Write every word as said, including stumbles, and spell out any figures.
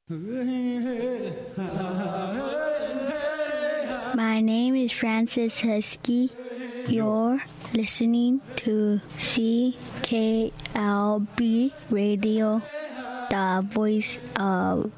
My name is Francis Husky. You're listening to C K L B Radio, the voice of